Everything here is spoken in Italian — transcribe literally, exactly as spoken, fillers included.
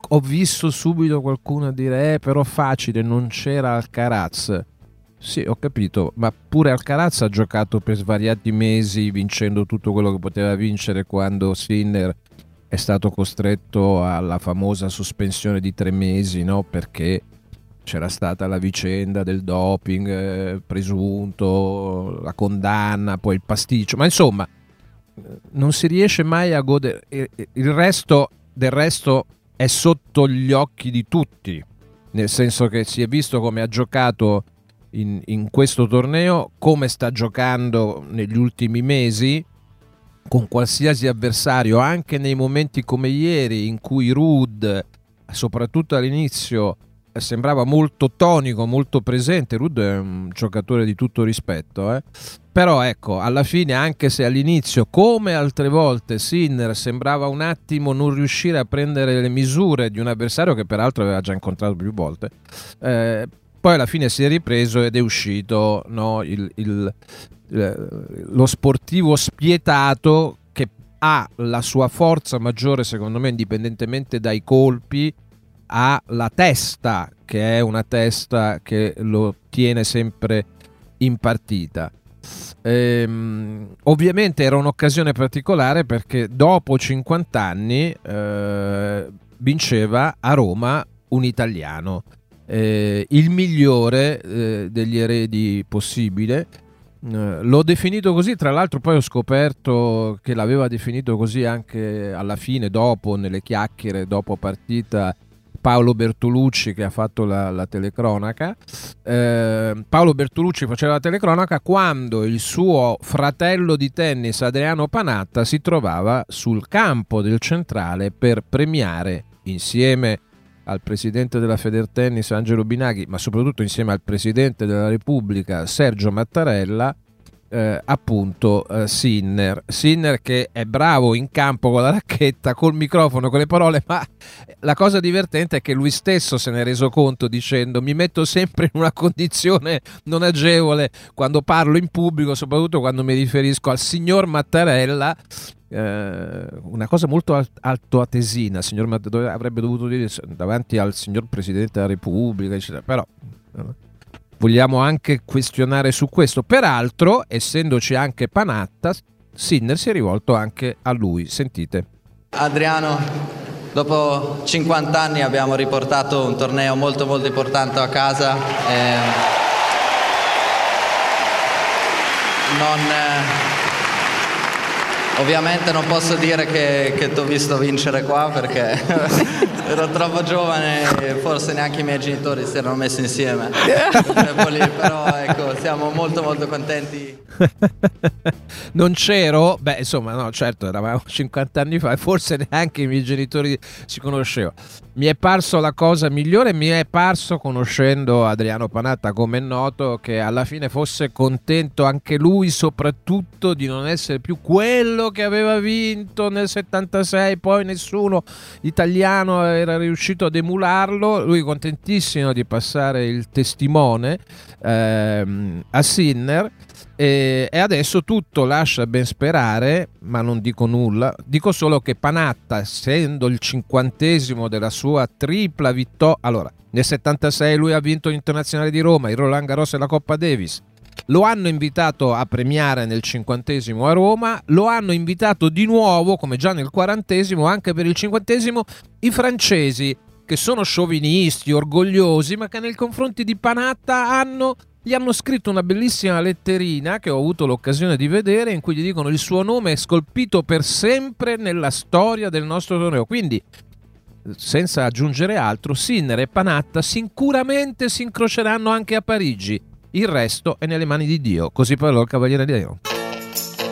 ho visto subito qualcuno dire eh, però facile, non c'era Alcaraz. Sì, ho capito, ma pure Alcaraz ha giocato per svariati mesi vincendo tutto quello che poteva vincere quando Sinner è stato costretto alla famosa sospensione di tre mesi, no? Perché c'era stata la vicenda del doping eh, presunto, la condanna, poi il pasticcio, ma insomma non si riesce mai a godere. Il resto del resto è sotto gli occhi di tutti, nel senso che si è visto come ha giocato in, in questo torneo, come sta giocando negli ultimi mesi con qualsiasi avversario, anche nei momenti come ieri in cui Ruud, soprattutto all'inizio, sembrava molto tonico, molto presente. Ruud è un giocatore di tutto rispetto, eh? Però ecco, alla fine, anche se all'inizio, come altre volte, Sinner sembrava un attimo non riuscire a prendere le misure di un avversario che peraltro aveva già incontrato più volte, eh, poi alla fine si è ripreso ed è uscito, no, il, il, lo sportivo spietato che ha la sua forza maggiore, secondo me, indipendentemente dai colpi, ha la testa, che è una testa che lo tiene sempre in partita. Ehm, ovviamente era un'occasione particolare perché dopo cinquanta anni eh, vinceva a Roma un italiano, eh, il migliore eh, degli eredi possibile. Eh, l'ho definito così, tra l'altro poi ho scoperto che l'aveva definito così anche alla fine, dopo, nelle chiacchiere dopo partita, Paolo Bertolucci, che ha fatto la, la telecronaca. eh, Paolo Bertolucci faceva la telecronaca quando il suo fratello di tennis Adriano Panatta si trovava sul campo del Centrale per premiare, insieme al presidente della Federtennis Angelo Binaghi, ma soprattutto insieme al presidente della Repubblica Sergio Mattarella, Eh, appunto eh, Sinner Sinner che è bravo in campo con la racchetta, col microfono, con le parole, ma la cosa divertente è che lui stesso se ne è reso conto dicendo: mi metto sempre in una condizione non agevole quando parlo in pubblico, soprattutto quando mi riferisco al signor Mattarella. Eh, una cosa molto alt- altoatesina, signor Mattarella, avrebbe dovuto dire davanti al signor Presidente della Repubblica, eccetera. Però eh. vogliamo anche questionare su questo. Peraltro, essendoci anche Panatta, Sinner si è rivolto anche a lui. Sentite. Adriano, dopo cinquanta anni abbiamo riportato un torneo molto molto importante a casa. Eh, non, eh, ovviamente non posso dire che, che ti ho visto vincere qua perché ero troppo giovane e forse neanche i miei genitori si erano messi insieme. Però ecco, siamo molto molto contenti. Non c'ero? Beh, insomma, no, certo, eravamo cinquanta anni fa e forse neanche i miei genitori si conoscevano. Mi è parso la cosa migliore, mi è parso, conoscendo Adriano Panatta, come è noto, che alla fine fosse contento anche lui, soprattutto di non essere più quello che aveva vinto nel settantasei, poi nessuno italiano era riuscito ad emularlo. Lui contentissimo di passare il testimone ehm, a Sinner. E adesso tutto lascia ben sperare, ma non dico nulla, dico solo che Panatta, essendo il cinquantesimo della sua tripla vittoria, allora nel settantasei lui ha vinto l'Internazionale di Roma, il Roland Garros e la Coppa Davis, lo hanno invitato a premiare nel cinquantesimo a Roma, lo hanno invitato di nuovo, come già nel quarantesimo, anche per il cinquantesimo, i francesi, che sono sciovinisti, orgogliosi, ma che nei confronti di Panatta hanno... gli hanno scritto una bellissima letterina che ho avuto l'occasione di vedere, in cui gli dicono: il suo nome è scolpito per sempre nella storia del nostro torneo. Quindi, senza aggiungere altro, Sinner e Panatta sicuramente si incroceranno anche a Parigi. Il resto è nelle mani di Dio. Così parlò il Cavaliere Nero.